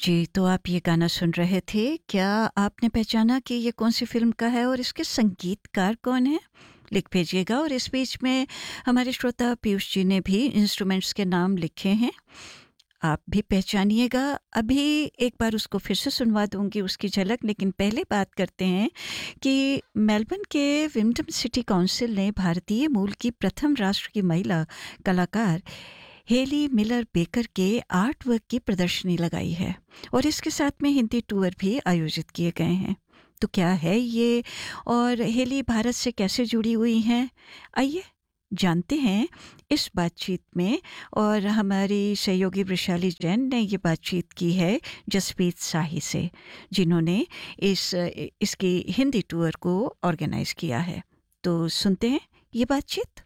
जी, तो आप ये गाना सुन रहे थे। क्या आपने पहचाना कि ये कौन-सी फ़िल्म का है और इसके संगीतकार कौन हैं? लिख भेजिएगा। और इस बीच में हमारे श्रोता पीयूष जी ने भी इंस्ट्रूमेंट्स के नाम लिखे हैं, आप भी पहचानिएगा। अभी एक बार उसको फिर से सुनवा दूँगी उसकी झलक, लेकिन पहले बात करते हैं कि मेलबर्न के विंडम सिटी काउंसिल ने भारतीय मूल की प्रथम राष्ट्र की महिला कलाकार हेली मिलर बेकर के आर्ट वर्क की प्रदर्शनी लगाई है और इसके साथ में हिंदी टूर भी आयोजित किए गए हैं। तो क्या है ये और हेली भारत से कैसे जुड़ी हुई हैं, आइए जानते हैं इस बातचीत में। और हमारी सहयोगी वृषाली जैन ने ये बातचीत की है जसप्रीत शाही से, जिन्होंने इसकी हिंदी टूर को ऑर्गेनाइज किया है। तो सुनते हैं ये बातचीत।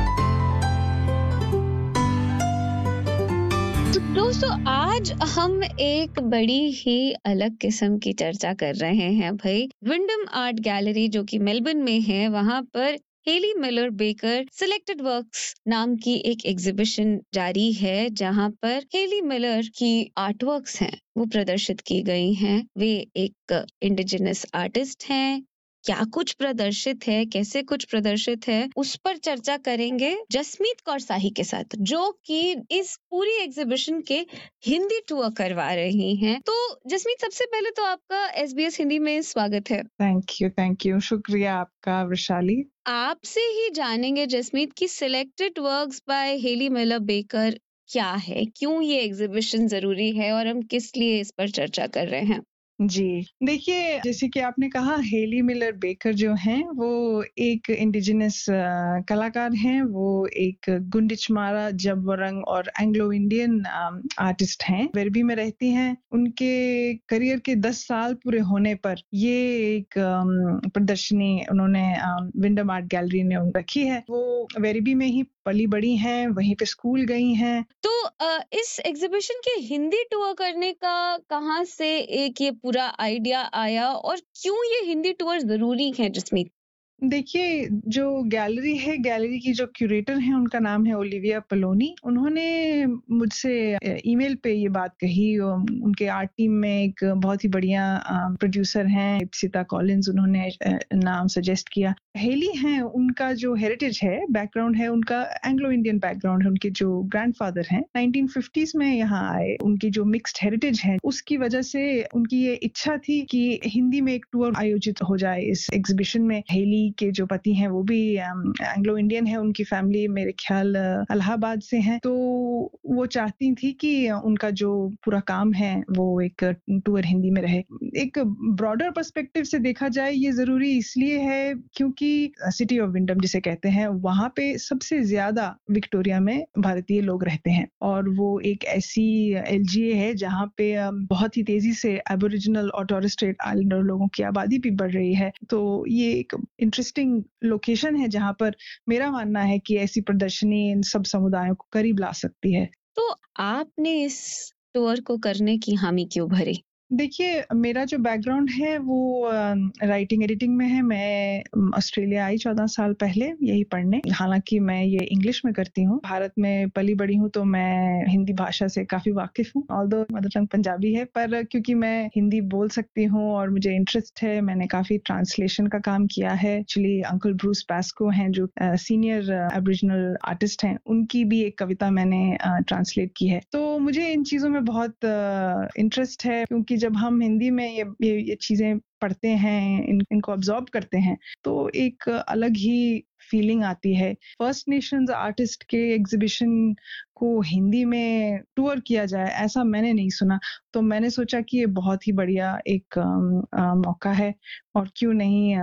तो दोस्तों, आज हम एक बड़ी ही अलग किस्म की चर्चा कर रहे हैं भाई। विंडम आर्ट गैलरी जो कि मेलबर्न में है, वहां पर heli Miller baker selected works नाम की एक एग्जीबिशन जारी है, जहां पर हेली मिलर की आर्ट वर्क्स हैं वो प्रदर्शित की गई हैं। वे एक इंडिजिनस आर्टिस्ट हैं। क्या कुछ प्रदर्शित है, कैसे कुछ प्रदर्शित है, उस पर चर्चा करेंगे जसमीत कौर शाही के साथ, जो कि इस पूरी एग्जीबिशन के हिंदी टूर करवा रही हैं। तो जसमीत, सबसे पहले तो आपका SBS हिंदी में स्वागत है। Thank you. शुक्रिया आपका वृषाली। आपसे ही जानेंगे जसमीत की selected works by heli Miller baker क्या है, क्यों ये एग्जीबिशन जरूरी है और हम किस लिए इस पर चर्चा कर रहे हैं। जी, देखिए जैसे कि आपने कहा हेली मिलर बेकर जो हैं वो एक इंडिजिनस कलाकार हैं। वो एक गुंडिचमारा, जब्बरंग और एंग्लो इंडियन आर्टिस्ट हैं। वेरबी में रहती हैं। उनके करियर के 10 साल पूरे होने पर ये एक प्रदर्शनी उन्होंने विंडम आर्ट गैलरी ने रखी है। वो वेरबी में ही पली बड़ी हैं, वहीं पे स्कूल गई हैं। तो इस एग्जीबिशन के हिंदी टूर करने का कहाँ से एक ये पूरा आइडिया आया और क्यों ये हिंदी टूर जरूरी है जसमीत। देखिए, जो गैलरी है, गैलरी की जो क्यूरेटर हैं, उनका नाम है ओलिविया पलोनी। उन्होंने मुझसे ईमेल पे ये बात कही। उनके आर्ट टीम में एक बहुत ही बढ़िया प्रोड्यूसर हैं, इप्सिता कॉलिन्स, उन्होंने नाम सजेस्ट किया। हेली हैं, उनका जो हेरिटेज है, बैकग्राउंड है, उनका एंग्लो इंडियन बैकग्राउंड है। उनके जो ग्रैंडफादर हैं, 1950s में यहाँ आए। उनकी जो मिक्स्ड हेरिटेज है, उसकी वजह से उनकी ये इच्छा थी कि हिंदी में एक टूर आयोजित हो जाए इस एग्जीबिशन में। हेली के जो पति हैं वो भी एंग्लो इंडियन है। उनकी फैमिली मेरे ख्याल इलाहाबाद से है। तो वो चाहती थी कि उनका जो पूरा काम है वो एक टूर हिंदी में रहे। एक ब्रॉडर पर्सपेक्टिव से देखा जाए ये जरूरी इसलिए है क्योंकि सिटी ऑफ विंडम जिसे कहते हैं, वहां पे सबसे ज्यादा विक्टोरिया में भारतीय लोग रहते हैं। और वो एक ऐसी LGA है जहाँ पे बहुत ही तेजी से एबोरिजिनल और टॉरेस स्ट्रेट आइलैंडर लोगों की आबादी भी बढ़ रही है। तो ये एक इंटरेस्टिंग लोकेशन है जहाँ पर मेरा मानना है कि ऐसी प्रदर्शनी इन सब समुदायों को करीब ला सकती है। तो आपने इस टूर को करने की हामी क्यों भरी। देखिए, मेरा जो बैकग्राउंड है वो राइटिंग एडिटिंग में है। मैं ऑस्ट्रेलिया आई 14 साल पहले यही पढ़ने। हालांकि मैं ये इंग्लिश में करती हूँ। भारत में पली बड़ी हूँ तो मैं हिंदी भाषा से काफी वाकिफ हूँ। ऑल्दो मदर टंग पंजाबी है, पर क्योंकि मैं हिंदी बोल सकती हूँ और मुझे इंटरेस्ट है, मैंने काफी ट्रांसलेशन का काम किया है। एक्चुअली अंकल ब्रूस पैस्को हैं जो सीनियर एबोरिजिनल आर्टिस्ट हैं, उनकी भी एक कविता मैंने ट्रांसलेट की है। तो मुझे इन चीजों में बहुत इंटरेस्ट है, क्योंकि जब हम हिंदी में ये चीजें पढ़ते हैं, इनको ऑब्जॉर्व करते हैं, तो एक अलग ही फीलिंग आती है। फर्स्ट नेशंस आर्टिस्ट के एग्जीबिशन को हिंदी में टूर किया जाए, ऐसा मैंने नहीं सुना। तो मैंने सोचा कि ये बहुत ही बढ़िया एक मौका है और क्यों नहीं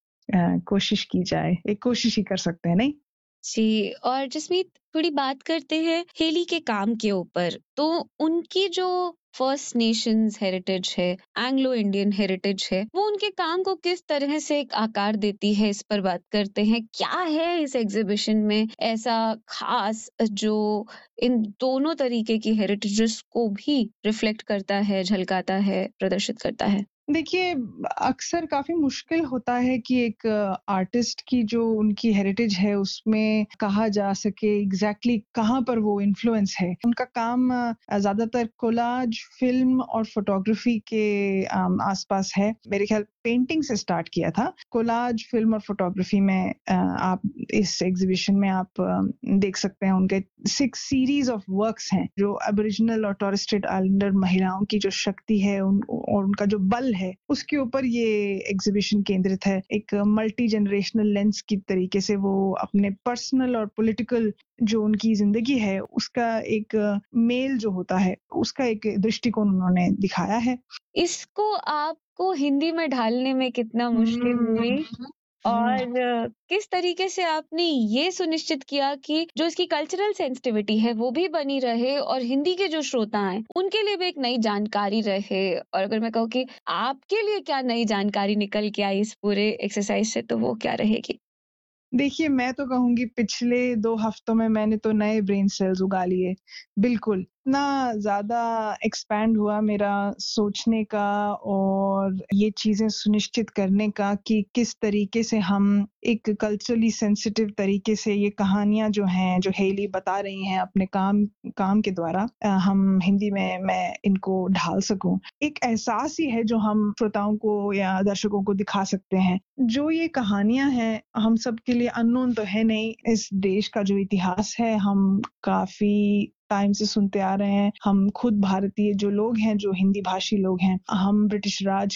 कोशिश की जाए। एक कोशिश ही कर सकते हैं, नहीं? जी, और जसमीत, थोड़ी बात करते हैं हेली के काम के ऊपर। तो उनकी जो फर्स्ट नेशंस हेरिटेज है, एंग्लो इंडियन हेरिटेज है, वो उनके काम को किस तरह से एक आकार देती है, इस पर बात करते हैं। क्या है इस एग्जीबिशन में ऐसा खास जो इन दोनों तरीके की हेरिटेजेस को भी रिफ्लेक्ट करता है, झलकाता है, प्रदर्शित करता है। देखिए, अक्सर काफ़ी मुश्किल होता है कि एक आर्टिस्ट की जो उनकी हेरिटेज है उसमें कहा जा सके एग्जैक्टली कहाँ पर वो इन्फ्लुएंस है। उनका काम ज्यादातर कोलाज, फिल्म और फोटोग्राफी के आसपास है। मेरे ख्याल पेंटिंग से स्टार्ट किया था। कोलाज, फिल्म और फोटोग्राफी में आप इस एग्जीबिशन में आप देख सकते हैं उनके 6 सीरीज ऑफ वर्क्स हैं जो एबोरिजिनल और टॉरेस स्ट्रेट आइलैंडर महिलाओं की जो शक्ति है और उनका जो बल है उसके ऊपर ये एग्जीबिशन केंद्रित है। एक मल्टी जनरेशनल लेंस की तरीके से वो अपने पर्सनल और पॉलिटिकल जो उनकी जिंदगी है उसका एक मेल जो होता है उसका एक दृष्टिकोण उन्होंने दिखाया है। इसको आपको हिंदी में ढालने में कितना मुश्किल हुई और किस तरीके से आपने ये सुनिश्चित किया कि जो इसकी कल्चरल सेंसिटिविटी है वो भी बनी रहे और हिंदी के जो श्रोता हैं उनके लिए भी एक नई जानकारी रहे। और अगर मैं कहूँ कि आपके लिए क्या नई जानकारी निकल के आई इस पूरे एक्सरसाइज से तो वो क्या रहेगी? देखिए, मैं तो कहूँगी पिछले 2 हफ्तों में मैंने तो नए ब्रेन सेल्स उगा लिए। बिल्कुल, इतना ज़्यादा एक्सपैंड हुआ मेरा सोचने का और ये चीज़ें सुनिश्चित करने का कि किस तरीके से हम एक कल्चरली सेंसिटिव तरीके से ये कहानियाँ जो हैं, जो हेली बता रही हैं अपने काम के द्वारा हम हिंदी में मैं इनको ढाल सकूँ। एक एहसास ही है जो हम श्रोताओं को या दर्शकों को दिखा सकते हैं। जो ये कहानियाँ हैं, हम सबके लिए अननोन तो है नहीं। इस देश का जो इतिहास है, हम काफ़ी टाइम से सुनते आ रहे हैं। हम खुद भारतीय जो लोग हैं, जो हिंदी भाषी लोग हैं, हम ब्रिटिश राज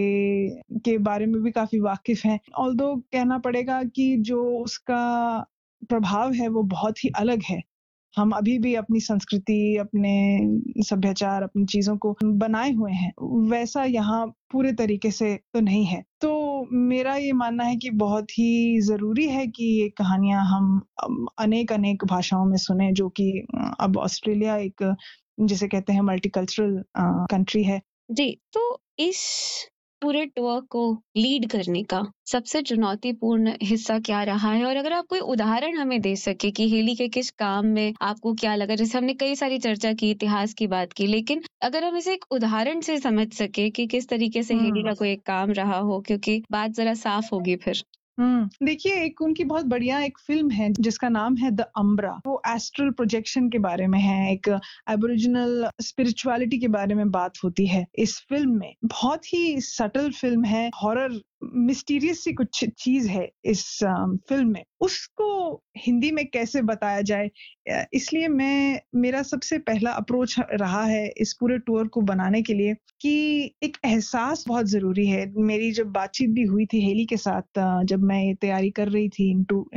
के बारे में भी काफ़ी वाकिफ़ हैं। ऑल्दो कहना पड़ेगा कि जो उसका प्रभाव है, वो बहुत ही अलग है। हम अभी भी अपनी संस्कृति, अपने सभ्याचार, अपनी चीज़ों को बनाए हुए हैं। वैसा यहाँ पूरे तरीके से तो नहीं है। तो मेरा ये मानना है कि बहुत ही ज़रूरी है कि ये कहानियाँ हम अनेक-अनेक भाषाओं में सुनें, जो कि अब ऑस्ट्रेलिया एक जिसे कहते हैं मल्टीकल्चरल कंट्री है। जी, तो इस पूरे टूर को लीड करने का सबसे चुनौतीपूर्ण हिस्सा क्या रहा है? और अगर आप कोई उदाहरण हमें दे सके कि हेली के किस काम में आपको क्या लगा? जैसे हमने कई सारी चर्चा की, इतिहास की बात की, लेकिन अगर हम इसे एक उदाहरण से समझ सके कि किस तरीके से हेली का कोई एक काम रहा हो, क्योंकि बात ज़रा साफ होगी फिर। देखिए, एक उनकी बहुत बढ़िया एक फ़िल्म है जिसका नाम है द अम्ब्रा। वो एस्ट्रल प्रोजेक्शन के बारे में है, एक एबोरिजिनल स्पिरिचुअलिटी के बारे में बात होती है इस फ़िल्म में। बहुत ही सटल फ़िल्म है, हॉरर मिस्टीरियस सी कुछ चीज़ है इस फ़िल्म में। उसको हिंदी में कैसे बताया जाए इसलिए मेरा सबसे पहला अप्रोच रहा है इस पूरे टूर को बनाने के लिए कि एक एहसास बहुत ज़रूरी है। मेरी जब बातचीत भी हुई थी हेली के साथ जब मैं ये तैयारी कर रही थी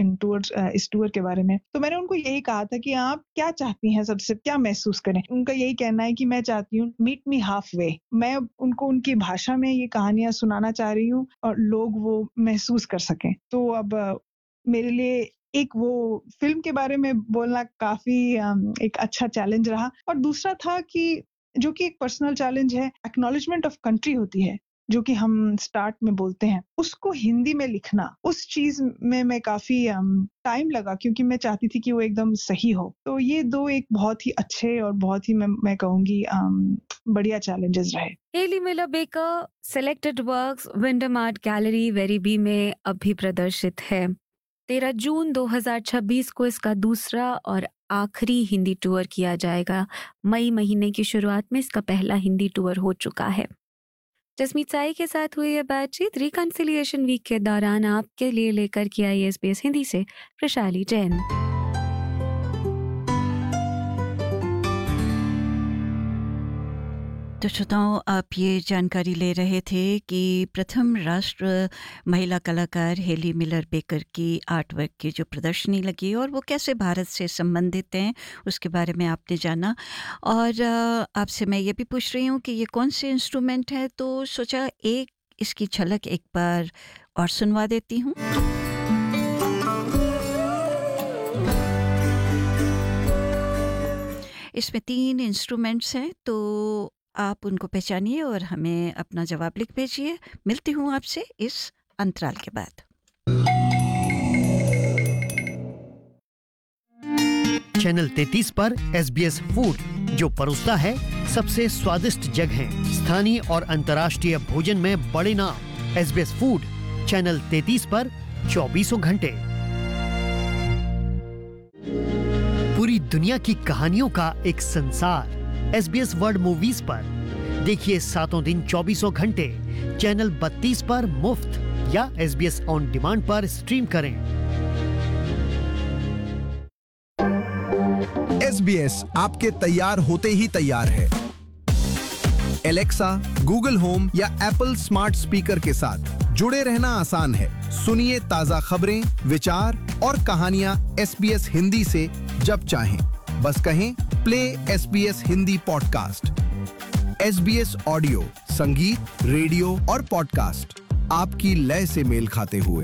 इस टूर के बारे में, तो मैंने उनको यही कहा था कि आप क्या चाहती हैं सबसे, क्या महसूस करें? उनका यही कहना है कि मैं चाहती हूँ मीट मी हाफ वे। मैं उनको उनकी भाषा में ये कहानियाँ सुनाना चाह रही हूँ और लोग वो महसूस कर सकें। तो अब मेरे लिए एक वो फ़िल्म के बारे में बोलना काफ़ी एक अच्छा चैलेंज रहा और दूसरा था कि जो कि एक पर्सनल चैलेंज है, एक्नॉलेजमेंट ऑफ कंट्री होती है, जो कि हम स्टार्ट में बोलते हैं, उसको हिंदी में लिखना, उस चीज़ में मैं काफ़ी टाइम लगा क्योंकि मैं चाहती थी कि वो एकदम सही हो। तो ये 2 एक बहुत ही अच्छे और बहुत ही मैं कहूँगी बढ़िया चैलेंजेस रहे। Heli Miller baker selected works विंडम art gallery वेरीबी में अभी प्रदर्शित है। 13 जून 2026 को इसका दूसरा और आखिरी हिंदी टूर किया जाएगा। मई महीने की शुरुआत में इसका पहला हिंदी टूर हो चुका है। जसमीत साई के साथ हुई यह बातचीत रिकंसिलिएशन वीक के दौरान आपके लिए लेकर के आई SBS हिंदी से प्रशाली जैन। तो श्रोताओं, आप ये जानकारी ले रहे थे कि प्रथम राष्ट्र महिला कलाकार हेली मिलर बेकर की आर्ट वर्क की जो प्रदर्शनी लगी और वो कैसे भारत से संबंधित हैं उसके बारे में आपने जाना। और आपसे मैं ये भी पूछ रही हूँ कि ये कौन से इंस्ट्रूमेंट है, तो सोचा एक इसकी झलक एक बार और सुनवा देती हूँ। इसमें 3 इंस्ट्रूमेंट्स हैं, तो आप उनको पहचानिए और हमें अपना जवाब लिख भेजिए। मिलती हूँ आपसे इस अंतराल के बाद। चैनल 33 पर SBS फूड जो परोसता है सबसे स्वादिष्ट जगहें, स्थानीय और अंतर्राष्ट्रीय भोजन में बड़े नाम। SBS फूड चैनल 33 पर 24 घंटे। दुनिया की कहानियों का एक संसार SBS वर्ल्ड मूवीज पर देखिए 7 दिन 24 घंटे चैनल 32 पर मुफ्त या SBS ऑन डिमांड पर स्ट्रीम करें। SBS आपके तैयार होते ही तैयार है। एलेक्सा, गूगल होम या एप्पल स्मार्ट स्पीकर के साथ जुड़े रहना आसान है। सुनिए ताजा खबरें, विचार और कहानियां SBS हिंदी से जब चाहें। बस कहें play SBS Hindi podcast. SBS audio, संगीत, रेडियो और पॉडकास्ट आपकी लय से मेल खाते हुए।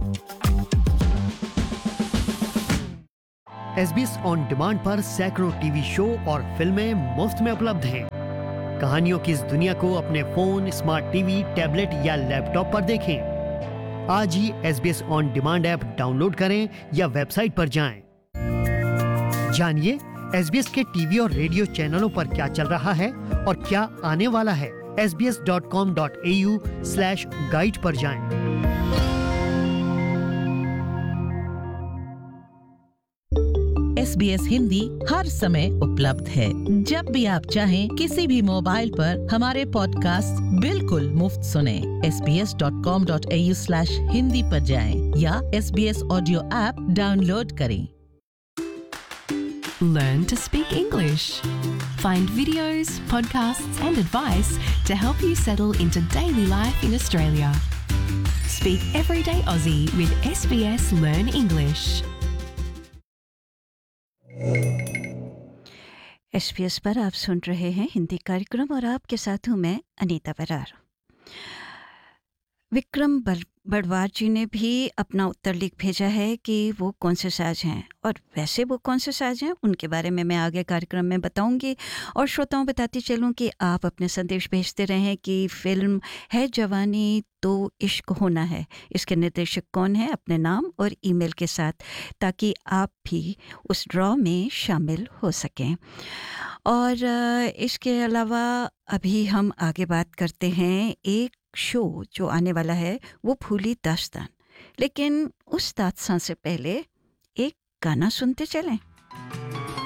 SBS ऑन डिमांड पर सैकड़ों टीवी शो और फिल्में मुफ्त में उपलब्ध हैं। कहानियों की इस दुनिया को अपने फोन, स्मार्ट टीवी, टैबलेट या लैपटॉप पर देखें। आज ही SBS on demand app download करें या वेबसाइट पर जाएं। जानिए SBS के टीवी और रेडियो चैनलों पर क्या चल रहा है और क्या आने वाला है। sbs.com.au/guide पर जाएं। SBS हिंदी हर समय उपलब्ध है। जब भी आप चाहें किसी भी मोबाइल पर हमारे पॉडकास्ट बिल्कुल मुफ्त सुनें। sbs.com.au/hindi पर जाएं या SBS ऑडियो ऐप डाउनलोड करें। Learn to speak English. Find videos, podcasts and advice to help you settle into daily life in Australia. Speak Everyday Aussie with SBS Learn English. SBS पर आप सुन रहे हैं हिंदी कार्यक्रम और आपके साथ हूँ मैं अनीता बरार। विक्रम बड़वार जी ने भी अपना उत्तर लिख भेजा है कि वो कौन से साज हैं, और वैसे वो कौन से साज हैं उनके बारे में मैं आगे कार्यक्रम में बताऊंगी। और श्रोताओं बताती चलूं कि आप अपने संदेश भेजते रहें कि फिल्म है जवानी तो इश्क होना है, इसके निर्देशक कौन है, अपने नाम और ईमेल के साथ, ताकि आप भी उस ड्रॉ में शामिल हो सकें। और इसके अलावा अभी हम आगे बात करते हैं एक शो जो आने वाला है, वो भूली दास्तान। लेकिन उस दास्तान से पहले एक गाना सुनते चलें।